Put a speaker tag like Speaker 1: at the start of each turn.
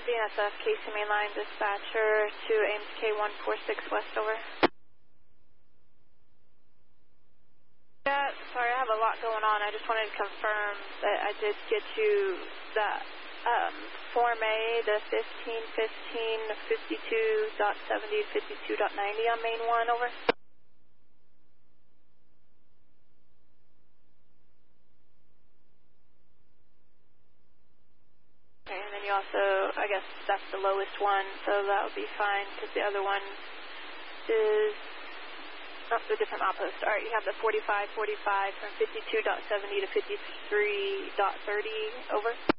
Speaker 1: BNSF, Casey Mainline dispatcher to Ames K146 West, over. Yeah, sorry, I have a lot going on. I just wanted to confirm that I did get you that Form A, the 1515 52.70 52.90 on main 1, over. Okay, and then you also, I guess that's the lowest one, so that would be fine, because the other one is a different outpost. All right, you have the 4545 from 52.70 to 53.30, over.